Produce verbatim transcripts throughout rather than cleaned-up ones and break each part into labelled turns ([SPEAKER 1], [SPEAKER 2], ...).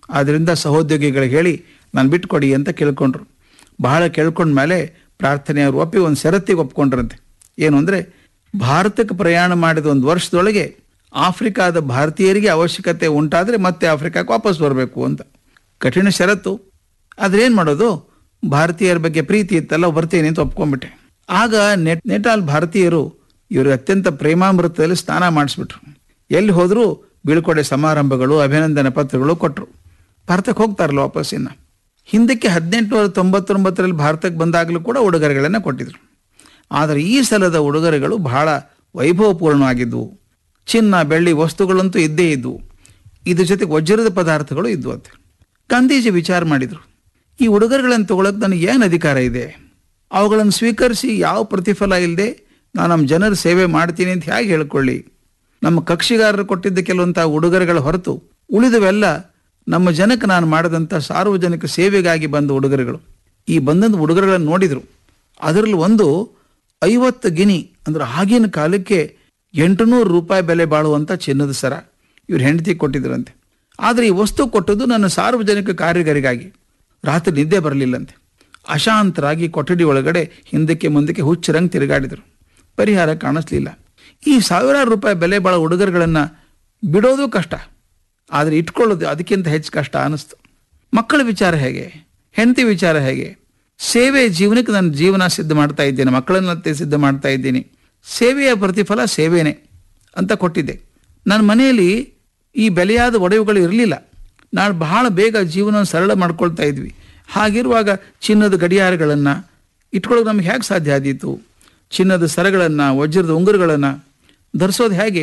[SPEAKER 1] ಆದ್ದರಿಂದ ಸಹೋದ್ಯೋಗಿಗಳಿಗೆ ಹೇಳಿ ನಾನು ಬಿಟ್ಕೊಡಿ ಅಂತ ಕೇಳ್ಕೊಂಡ್ರು. ಬಹಳ ಕೇಳ್ಕೊಂಡ್ಮೇಲೆ ಪ್ರಾರ್ಥನೆಯವರು ಒಪ್ಪಿ ಒಂದು ಷರತ್ತಿಗೆ ಒಪ್ಕೊಂಡ್ರಂತೆ. ಏನು ಅಂದರೆ, ಭಾರತಕ್ಕೆ ಪ್ರಯಾಣ ಮಾಡಿದ ಒಂದು ವರ್ಷದೊಳಗೆ ಆಫ್ರಿಕಾದ ಭಾರತೀಯರಿಗೆ ಅವಶ್ಯಕತೆ ಉಂಟಾದರೆ ಮತ್ತೆ ಆಫ್ರಿಕಾಕ್ಕೆ ವಾಪಸ್ ಬರಬೇಕು ಅಂತ. ಕಠಿಣ ಷರತ್ತು. ಆದರೆ ಏನು ಮಾಡೋದು, ಭಾರತೀಯರ ಬಗ್ಗೆ ಪ್ರೀತಿ ಇತ್ತಲ್ಲ, ಬರ್ತೀನಿ ಅಂತ ಒಪ್ಕೊಂಡ್ಬಿಟ್ಟೆ. ಆಗ ನೆಟ್ ನೆಟಾಲ್ ಭಾರತೀಯರು ಇವರು ಅತ್ಯಂತ ಪ್ರೇಮಾಮೃತದಲ್ಲಿ ಸ್ನಾನ ಮಾಡಿಸ್ಬಿಟ್ರು. ಎಲ್ಲಿ ಹೋದರೂ ಬೀಳ್ಕೊಡೆ ಸಮಾರಂಭಗಳು, ಅಭಿನಂದನೆ ಪತ್ರಗಳು ಕೊಟ್ಟರು. ಭಾರತಕ್ಕೆ ಹೋಗ್ತಾರಲ್ಲ ವಾಪಸ್. ಇನ್ನು ಹಿಂದಕ್ಕೆ ಹದಿನೆಂಟುನೂರ ತೊಂಬತ್ತೊಂಬತ್ತರಲ್ಲಿ ಭಾರತಕ್ಕೆ ಬಂದಾಗಲೂ ಕೂಡ ಉಡುಗೊರೆಗಳನ್ನು ಕೊಟ್ಟಿದ್ರು. ಆದರೆ ಈ ಸಲದ ಉಡುಗೊರೆಗಳು ಬಹಳ ವೈಭವಪೂರ್ಣವಾಗಿದ್ದವು. ಚಿನ್ನ ಬೆಳ್ಳಿ ವಸ್ತುಗಳಂತೂ ಇದ್ದೇ ಇದ್ದವು. ಇದ್ರ ಜೊತೆಗೆ ವಜ್ರದ ಪದಾರ್ಥಗಳು ಇದ್ವು ಅಂತ ಗಾಂಧೀಜಿ ವಿಚಾರ ಮಾಡಿದರು. ಈ ಉಡುಗೊರೆಗಳನ್ನು ತಗೊಳ್ಳೋಕೆ ನನಗೆ ಏನು ಅಧಿಕಾರ ಇದೆ? ಅವುಗಳನ್ನು ಸ್ವೀಕರಿಸಿ ಯಾವ ಪ್ರತಿಫಲ ಇಲ್ಲದೆ ನಾನು ನಮ್ಮ ಜನರ ಸೇವೆ ಮಾಡ್ತೀನಿ ಅಂತ ಹೇಗೆ ಹೇಳ್ಕೊಳ್ಳಿ? ನಮ್ಮ ಕಕ್ಷಿಗಾರರು ಕೊಟ್ಟಿದ್ದ ಕೆಲವಂಥ ಉಡುಗೊರೆಗಳ ಹೊರತು ಉಳಿದವೆಲ್ಲ ನಮ್ಮ ಜನಕ್ಕೆ ನಾನು ಮಾಡಿದಂಥ ಸಾರ್ವಜನಿಕ ಸೇವೆಗಾಗಿ ಬಂದ ಉಡುಗೊರೆಗಳು. ಈ ಬಂದಂಥ ಉಡುಗೊರೆಗಳನ್ನು ನೋಡಿದರು. ಅದರಲ್ಲಿ ಒಂದು ಐವತ್ತು ಗಿನಿ ಅಂದ್ರೆ ಆಗಿನ ಕಾಲಕ್ಕೆ ಎಂಟುನೂರು ರೂಪಾಯಿ ಬೆಲೆ ಬಾಳುವಂಥ ಚಿನ್ನದ ಸರ ಇವ್ರು ಹೆಂಡತಿ ಕೊಟ್ಟಿದ್ರಂತೆ. ಆದರೆ ಈ ವಸ್ತು ಕೊಟ್ಟದ್ದು ನನ್ನ ಸಾರ್ವಜನಿಕ ಕಾರ್ಯಗಾರಿಗಾಗಿ. ರಾತ್ರಿ ನಿದ್ದೆ ಬರಲಿಲ್ಲಂತೆ. ಅಶಾಂತರಾಗಿ ಕೊಠಡಿ ಒಳಗಡೆ ಹಿಂದಕ್ಕೆ ಮುಂದಕ್ಕೆ ಹುಚ್ಚರಂಗೆ ತಿರುಗಾಡಿದರು. ಪರಿಹಾರ ಕಾಣಿಸ್ಲಿಲ್ಲ. ಈ ಸಾವಿರಾರು ರೂಪಾಯಿ ಬೆಲೆ ಬಾಳೋ ಉಡುಗೊರೆಗಳನ್ನು ಬಿಡೋದು ಕಷ್ಟ, ಆದರೆ ಇಟ್ಕೊಳ್ಳೋದು ಅದಕ್ಕಿಂತ ಹೆಚ್ಚು ಕಷ್ಟ ಅನ್ನಿಸ್ತು. ಮಕ್ಕಳ ವಿಚಾರ ಹೇಗೆ? ಹೆಂಡತಿ ವಿಚಾರ ಹೇಗೆ? ಸೇವೆ ಜೀವನಕ್ಕೆ ನಾನು ಜೀವನ ಸಿದ್ಧ ಮಾಡ್ತಾ ಇದ್ದೇನೆ, ಮಕ್ಕಳನ್ನತ್ತೆ ಸಿದ್ಧ ಮಾಡ್ತಾ ಇದ್ದೀನಿ. ಸೇವೆಯ ಪ್ರತಿಫಲ ಸೇವೆನೇ ಅಂತ ಕೊಟ್ಟಿದ್ದೆ. ನನ್ನ ಮನೆಯಲ್ಲಿ ಈ ಬೆಲೆಯಾದ ಒಡವೆಗಳು ಇರಲಿಲ್ಲ. ನಾನು ಬಹಳ ಬೇಗ ಜೀವನ ಸರಳ ಮಾಡ್ಕೊಳ್ತಾ ಇದ್ವಿ. ಹಾಗಿರುವಾಗ ಚಿನ್ನದ ಗಡಿಯಾರಗಳನ್ನು ಇಟ್ಕೊಳ್ಳೋಕೆ ನಮ್ಗೆ ಹೇಗೆ ಸಾಧ್ಯ ಆದೀತು? ಚಿನ್ನದ ಸರಗಳನ್ನು, ವಜ್ರದ ಉಂಗುರಗಳನ್ನು ಧರಿಸೋದು ಹೇಗೆ?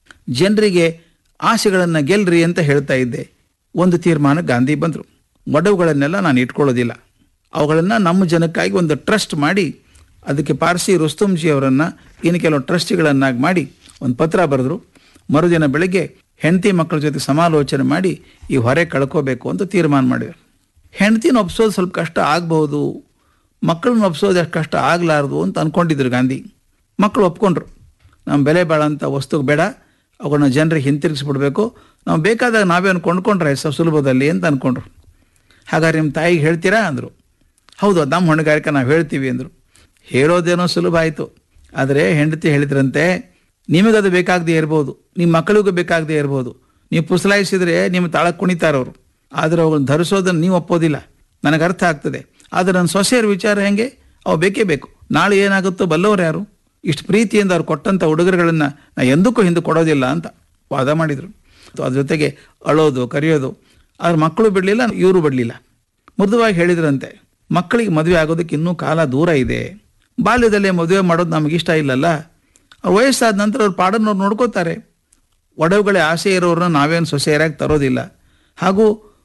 [SPEAKER 1] ಜನರಿಗೆ ಆಸೆಗಳನ್ನು ಗೆಲ್ರಿ ಅಂತ ಹೇಳ್ತಾ ಇದ್ದೆ. ಒಂದು ತೀರ್ಮಾನ ಗಾಂಧಿ ಬಂದರು. ಒಡವುಗಳನ್ನೆಲ್ಲ ನಾನು ಇಟ್ಕೊಳ್ಳೋದಿಲ್ಲ, ಅವುಗಳನ್ನು ನಮ್ಮ ಜನಕ್ಕಾಗಿ ಒಂದು ಟ್ರಸ್ಟ್ ಮಾಡಿ ಅದಕ್ಕೆ ಪಾರ್ಸಿ ರುಸ್ತುಂಜಿ ಅವರನ್ನು ಇನ್ನು ಕೆಲವು ಟ್ರಸ್ಟಿಗಳನ್ನಾಗಿ ಮಾಡಿ ಒಂದು ಪತ್ರ ಬರೆದ್ರು. ಮರುದಿನ ಬೆಳಗ್ಗೆ ಹೆಂಡತಿ ಮಕ್ಕಳ ಜೊತೆ ಸಮಾಲೋಚನೆ ಮಾಡಿ ಈ ಹೊರೆ ಕಳ್ಕೋಬೇಕು ಅಂತ ತೀರ್ಮಾನ ಮಾಡಿದರು. ಹೆಂಡತಿನ ಒಪ್ಸೋದು ಸ್ವಲ್ಪ ಕಷ್ಟ ಆಗಬಹುದು, ಮಕ್ಕಳನ್ನ ಒಪ್ಸೋದು ಎಷ್ಟು ಕಷ್ಟ ಆಗಲಾರ್ದು ಅಂತ ಅಂದ್ಕೊಂಡಿದ್ರು ಗಾಂಧಿ. ಮಕ್ಕಳು ಒಪ್ಕೊಂಡ್ರು. ನಮ್ಮ ಬೆಲೆ ಬಾಳಂಥ ವಸ್ತುಗೆ ಬೇಡ, ಅವುಗಳನ್ನ ಜನರಿಗೆ ಹಿಂತಿರುಗಿಸ್ಬಿಡ್ಬೇಕು, ನಾವು ಬೇಕಾದಾಗ ನಾವೇನು ಕೊಂಡ್ಕೊಂಡ್ರೆ ಸ್ವಲ್ಪ ಸುಲಭದಲ್ಲಿ ಅಂತ ಅಂದ್ಕೊಂಡ್ರು. ಹಾಗಾದ್ರೆ ನಿಮ್ಮ ತಾಯಿಗೆ ಹೇಳ್ತೀರಾ ಅಂದರು. ಹೌದು, ನಮ್ಮ ಹೊಣೆಗಾರಿಕೆ ನಾವು ಹೇಳ್ತೀವಿ ಅಂದರು. ಹೇಳೋದೇನೋ ಸುಲಭ ಆಯಿತು. ಆದರೆ ಹೆಂಡತಿ ಹೇಳಿದ್ರಂತೆ, ನಿಮಗದು ಬೇಕಾಗದೇ ಇರ್ಬೋದು, ನಿಮ್ಮ ಮಕ್ಕಳಿಗೂ ಬೇಕಾಗದೇ ಇರ್ಬೋದು, ನೀವು ಪುಸಲಾಯಿಸಿದರೆ ನಿಮ್ಮ ತಾಳಕ್ಕೆ ಕುಣಿತಾರವರು, ಆದರೆ ಅವುಗಳನ್ನ ಧರಿಸೋದನ್ನು ನೀವು ಒಪ್ಪೋದಿಲ್ಲ. ನನಗೆ ಅರ್ಥ ಆಗ್ತದೆ. ಆದರೆ ನನ್ನ ಸೊಸೆಯರ ವಿಚಾರ ಹೆಂಗೆ? ಅವು ಬೇಕೇ ಬೇಕು. ನಾಳೆ ಏನಾಗುತ್ತೋ ಬಲ್ಲವ್ರು ಯಾರು? ಇಷ್ಟು ಪ್ರೀತಿಯಿಂದ ಅವ್ರು ಕೊಟ್ಟಂಥ ಉಡುಗೊರೆಗಳನ್ನು ನಾ ಎಂದಕ್ಕೂ ಹಿಂದೆ ಕೊಡೋದಿಲ್ಲ ಅಂತ ವಾದ ಮಾಡಿದರು. ಅದ್ರ ಜೊತೆಗೆ ಅಳೋದು, ಕರೆಯೋದು. ಆದ್ರೆ ಮಕ್ಕಳು ಬಿಡಲಿಲ್ಲ, ಇವರು ಬಿಡಲಿಲ್ಲ. ಮೃದುವಾಗಿ ಹೇಳಿದ್ರಂತೆ, ಮಕ್ಕಳಿಗೆ ಮದುವೆ ಆಗೋದಕ್ಕೆ ಇನ್ನೂ ಕಾಲ ದೂರ ಇದೆ. ಬಾಲ್ಯದಲ್ಲೇ ಮದುವೆ ಮಾಡೋದು ನಮಗಿಷ್ಟ ಇಲ್ಲಲ್ಲ. ಅವ್ರು ವಯಸ್ಸಾದ ನಂತರ ಅವ್ರ ಪಾಡನ್ನವ್ರು ನೋಡ್ಕೋತಾರೆ. ಒಡವುಗಳೇ ಆಸೆ ಇರೋರನ್ನ ನಾವೇನು ಸೊಸೆಯರಾಗಿ ತರೋದಿಲ್ಲ. ಹಾಗೂ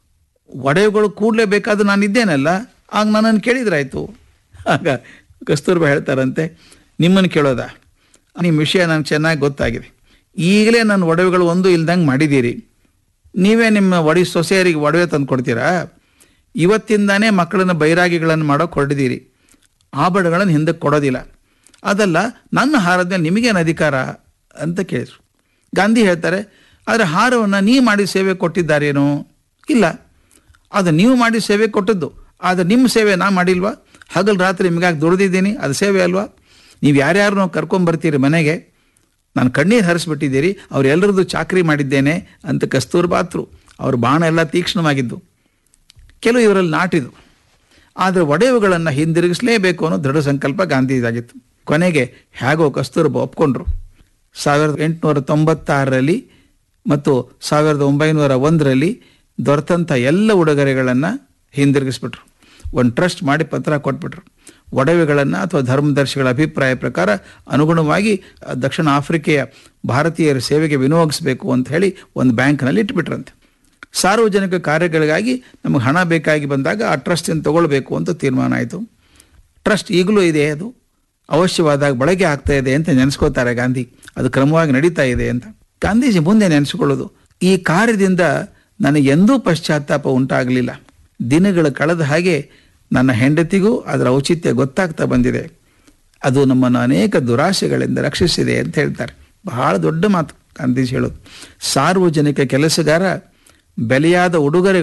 [SPEAKER 1] ಒಡವೆಗಳು ಕೂಡಲೇ ಬೇಕಾದ್ರೆ ನಾನು ಇದ್ದೇನಲ್ಲ, ಆಗ ನನ್ನನ್ನು ಕೇಳಿದ್ರಾಯ್ತು. ಆಗ ಕಸ್ತೂರ್ಬಾ ಹೇಳ್ತಾರಂತೆ, ನಿಮ್ಮನ್ನು ಕೇಳೋದಾ? ನಿಮ್ಮ ವಿಷಯ ನನಗೆ ಚೆನ್ನಾಗಿ ಗೊತ್ತಾಗಿದೆ. ಈಗಲೇ ನನ್ನ ಒಡವೆಗಳು ಒಂದು ಇಲ್ದಂಗೆ ಮಾಡಿದ್ದೀರಿ. ನೀವೇ ನಿಮ್ಮ ಒಡಿ ಸೊಸೆಯರಿಗೆ ಒಡವೆ ತಂದು ಕೊಡ್ತೀರಾ? ಇವತ್ತಿಂದಾನೇ ಮಕ್ಕಳನ್ನ ಬೈರಾಗಿಗಳನ್ನು ಮಾಡೋಕೆ ಹೊರಡಿದ್ದೀರಿ. ಆಭರಣಗಳನ್ನು ಹಿಂದಕ್ಕೆ ಕೊಡೋದಿಲ್ಲ. ಅದಲ್ಲ, ನನ್ನ ಹಾರದ ಮೇಲೆ ನಿಮಗೇನು ಅಧಿಕಾರ ಅಂತ ಕೇಳಿದ್ರು. ಗಾಂಧಿ ಹೇಳ್ತಾರೆ, ಆದರೆ ಹಾರವನ್ನು ನೀವು ಮಾಡಿ ಸೇವೆ ಕೊಟ್ಟಿದ್ದಾರೇನೋ? ಇಲ್ಲ, ಅದು ನೀವು ಮಾಡಿ ಸೇವೆ ಕೊಟ್ಟದ್ದು. ಆದರೆ ನಿಮ್ಮ ಸೇವೆ ನಾ ಮಾಡಿಲ್ವಾ? ಹಗಲು ರಾತ್ರಿ ನಿಮಗಾಗಿ ದುಡಿದಿದ್ದೀನಿ, ಅದು ಸೇವೆ ಅಲ್ವಾ? ನೀವು ಯಾರ್ಯಾರು ಕರ್ಕೊಂಬರ್ತೀರಿ ಮನೆಗೆ, ನಾನು ಕಣ್ಣೀರು ಹರಿಸ್ಬಿಟ್ಟಿದ್ದೀರಿ, ಅವರೆಲ್ಲರದ್ದು ಚಾಕ್ರಿ ಮಾಡಿದ್ದೇನೆ ಅಂತ ಕಸ್ತೂರ್ಬಾತ್ರು. ಅವ್ರ ಬಾಣ ಎಲ್ಲ ತೀಕ್ಷ್ಣವಾಗಿದ್ದು. ಕೆಲವು ಇವರಲ್ಲಿ ನಾಟಿದು. ಆದರೆ ಒಡೆಯುಗಳನ್ನು ಹಿಂದಿರುಗಿಸಲೇಬೇಕು ಅನ್ನೋ ದೃಢ ಸಂಕಲ್ಪ ಗಾಂಧಿದಾಗಿತ್ತು. ಕೊನೆಗೆ ಹೇಗೋ ಕಸ್ತೂರ್ಬಾ ಒಪ್ಕೊಂಡ್ರು. ಸಾವಿರದ ಎಂಟುನೂರ ತೊಂಬತ್ತಾರರಲ್ಲಿ ಮತ್ತು ಸಾವಿರದ ಒಂಬೈನೂರ ಒಂದರಲ್ಲಿ ದೊರೆತಂಥ ಎಲ್ಲ ಉಡುಗೊರೆಗಳನ್ನು ಹಿಂದಿರುಗಿಸ್ಬಿಟ್ರು. ಒಂದು ಟ್ರಸ್ಟ್ ಮಾಡಿ ಪತ್ರ ಕೊಟ್ಬಿಟ್ರು. ಒಡವೆಗಳನ್ನು ಅಥವಾ ಧರ್ಮದರ್ಶಿಗಳ ಅಭಿಪ್ರಾಯ ಪ್ರಕಾರ ಅನುಗುಣವಾಗಿ ದಕ್ಷಿಣ ಆಫ್ರಿಕೆಯ ಭಾರತೀಯರ ಸೇವೆಗೆ ವಿನಿಯೋಗಿಸಬೇಕು ಅಂತ ಹೇಳಿ ಒಂದು ಬ್ಯಾಂಕ್ನಲ್ಲಿ ಇಟ್ಬಿಟ್ರಂತೆ. ಸಾರ್ವಜನಿಕ ಕಾರ್ಯಗಳಿಗಾಗಿ ನಮಗೆ ಹಣ ಬೇಕಾಗಿ ಬಂದಾಗ ಆ ಟ್ರಸ್ಟನ್ನು ತಗೊಳ್ಬೇಕು ಅಂತ ತೀರ್ಮಾನ ಆಯಿತು. ಟ್ರಸ್ಟ್ ಈಗಲೂ ಇದೆ, ಅದು ಅವಶ್ಯವಾದಾಗ ಬಳಕೆ ಆಗ್ತಾ ಇದೆ ಅಂತ ನೆನೆಸ್ಕೋತಾರೆ ಗಾಂಧಿ. ಅದು ಕ್ರಮವಾಗಿ ನಡೀತಾ ಇದೆ ಅಂತ ಗಾಂಧೀಜಿ ಮುಂದೆ ನೆನೆಸಿಕೊಳ್ಳೋದು. ಈ ಕಾರ್ಯದಿಂದ ನನಗೆ ಎಂದೂ ಪಶ್ಚಾತ್ತಾಪ ಉಂಟಾಗಲಿಲ್ಲ. ದಿನಗಳು ಕಳೆದ ಹಾಗೆ ನನ್ನ ಹೆಂಡತಿಗೂ ಅದರ ಔಚಿತ್ಯ ಗೊತ್ತಾಗ್ತಾ ಬಂದಿದೆ. ಅದು ನಮ್ಮನ್ನು ಅನೇಕ ದುರಾಶೆಗಳಿಂದ ರಕ್ಷಿಸಿದೆ ಅಂತ ಹೇಳ್ತಾರೆ. ಬಹಳ ದೊಡ್ಡ ಮಾತು ಗಾಂಧೀಜಿ ಹೇಳೋದು. ಸಾರ್ವಜನಿಕ ಕೆಲಸಗಾರ ಬೆಲೆಯಾದ ಉಡುಗೊರೆ